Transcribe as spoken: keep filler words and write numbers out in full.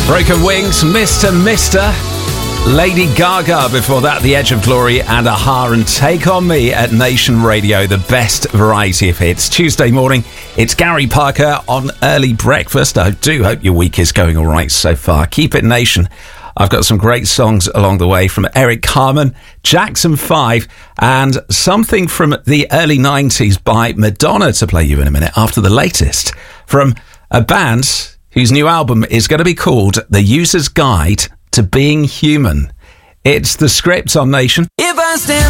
Broken Wings, Mister Mister Lady Gaga before that, The Edge of Glory and Aha and Take On Me at Nation Radio, the best variety of hits. Tuesday morning, it's Gary Parker on Early Breakfast. I do hope your week is going all right so far. Keep it Nation. I've got some great songs along the way from Eric Carmen, Jackson five, and something from the early nineties by Madonna to play you in a minute after the latest from a band whose new album is going to be called The User's Guide to Being Human. It's The Script on Nation. If I stand